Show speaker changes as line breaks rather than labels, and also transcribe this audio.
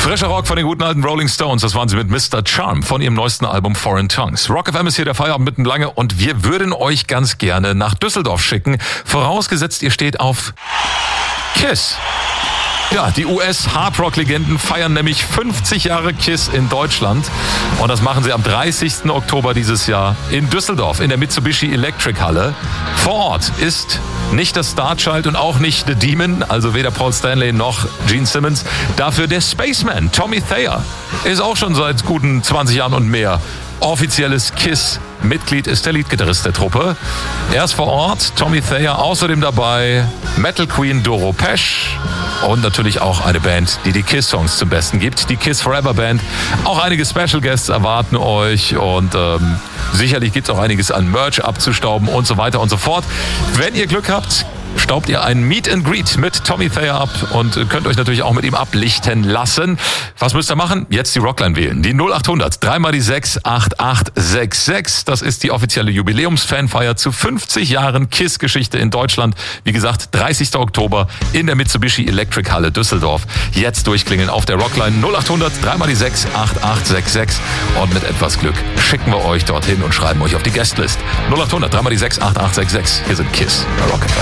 Frischer Rock von den guten alten Rolling Stones, das waren sie mit Mr. Charm von ihrem neuesten Album Foreign Tongues. Rock FM ist hier der Feierabend mitten Lange und wir würden euch ganz gerne nach Düsseldorf schicken, vorausgesetzt ihr steht auf KISS. Ja, die US-Hardrock-Legenden feiern nämlich 50 Jahre KISS in Deutschland und das machen sie am 30. Oktober dieses Jahr in Düsseldorf in der Mitsubishi Electric Halle. Vor Ort ist nicht das Starchild und auch nicht The Demon, also weder Paul Stanley noch Gene Simmons. Dafür der Spaceman, Tommy Thayer, ist auch schon seit guten 20 Jahren und mehr offizielles KISS-Mitglied, ist der Leadgitarrist der Truppe. Er ist vor Ort, Tommy Thayer, außerdem dabei Metal Queen Doro Pesch und natürlich auch eine Band, die KISS-Songs zum Besten gibt, die KISS Forever Band. Auch einige Special Guests erwarten euch und sicherlich gibt es auch einiges an Merch abzustauben und so weiter und so fort. Wenn ihr Glück habt, staubt ihr ein Meet and Greet mit Tommy Thayer ab und könnt euch natürlich auch mit ihm ablichten lassen. Was müsst ihr machen? Jetzt die Rockline wählen. Die 0800 3 mal die 6 8866. Das ist die offizielle Jubiläumsfanfeier zu 50 Jahren KISS-Geschichte in Deutschland. Wie gesagt, 30. Oktober in der Mitsubishi Electric Halle Düsseldorf. Jetzt durchklingeln auf der Rockline 0800 3 mal die 6 8866 und mit etwas Glück schicken wir euch dorthin und schreiben euch auf die Guestlist. 0800 3 mal die 6 8866. Hier sind KISS bei Rock FM.